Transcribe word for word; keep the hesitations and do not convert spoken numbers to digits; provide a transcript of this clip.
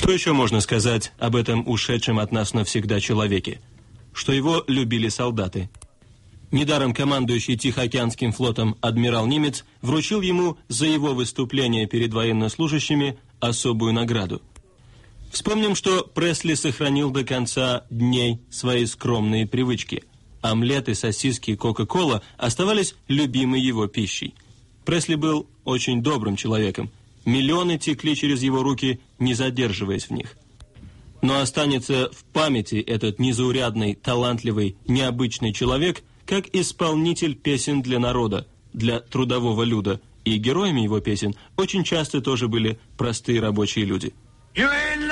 Что еще можно сказать об этом ушедшем от нас навсегда человеке? Что его любили солдаты. Недаром командующий Тихоокеанским флотом адмирал Нимец вручил ему за его выступление перед военнослужащими особую награду. Вспомним, что Пресли сохранил до конца дней свои скромные привычки. Омлеты, сосиски и кока-кола оставались любимой его пищей. Пресли был очень добрым человеком. Миллионы текли через его руки, не задерживаясь в них. Но останется в памяти этот незаурядный, талантливый, необычный человек как исполнитель песен для народа, для трудового люда. И героями его песен очень часто тоже были простые рабочие люди.